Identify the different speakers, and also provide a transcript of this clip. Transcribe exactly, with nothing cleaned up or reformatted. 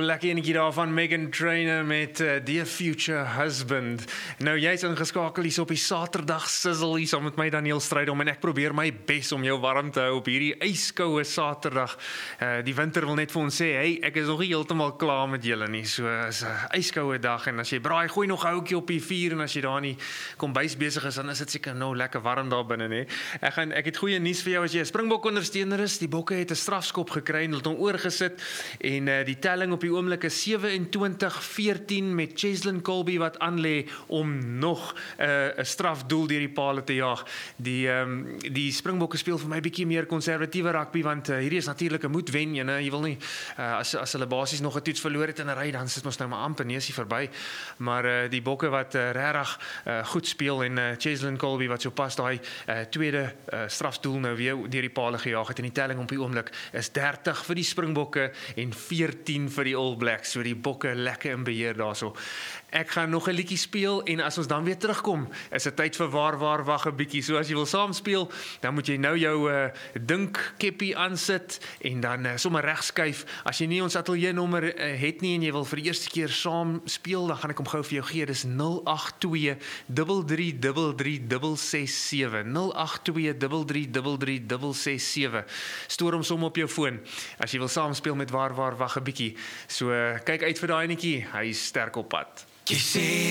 Speaker 1: lekker enetjie daar van Meghan Trainor met uh, Dear Future Husband. Nou, jy is ingeskakel hier op die Saterdag sizzle hier saam met my Daniel Strydom en ek probeer my bes om jou warm te hou op hierdie yskoue Saterdag. Uh, die winter wil net vir ons sê, hey, ek is nog nie heeltemal klaar met julle nie. So is 'n yskoue dag en as jy braai, gooi nog 'n houtjie op die vuur en as jy daar in die kombuis besig is, dan is dit seker nou lekker warm daar binne, hè. Ek gaan ek het goeie nuus vir jou as jy 'n Springbok ondersteuner is. Die Bokke het 'n strafskop gekry en het hom oorgesit en uh, die telling op die oomblik is sewe-en-twintig veertien met Cheslin Kolbe wat aanlê om nog 'n uh, strafdoel deur die palle te jaag. Die um, die Springbokke speel vir my bietjie meer konservatiewe rugby want uh, hierdie is natuurlik 'n moet wen, jy, jy wil nie uh, as as hulle basies nog 'n toets verloor het in 'n ry, dan sit ons nou maar amper neusie verby. Maar uh, die Bokke wat uh, regtig uh, goed speel en uh, Cheslin Kolbe wat sopas daai uh, tweede uh, strafdoel nou weer deur die palle gejaag het en die telling op die oomblik is dertig vir die Springbokke en veertien vir die All Blacks. So die Bokke lekker in beheer daarso. Ek gaan nog 'n liedjie speel en as ons dan weer terugkom, is dit tyd vir waar waar wag 'n bietjie. So as jy wil saam speel, dan moet jy nou jou uh, dink keppie aansit en dan uh, sommer reg skuif. As jy nie ons ateljee nommer uh, het nie en jy wil vir die eerste keer saam speel, dan gaan ek hom gou vir jou gee. Dis nul agt twee drie drie drie drie drie ses sewe. nul agt twee drie drie drie drie drie ses sewe. Stoor hom som op jou foon as jy wil saam speel met waar waar wag 'n bietjie. So uh, kyk uit vir daai netjie. Hy is sterk op pad.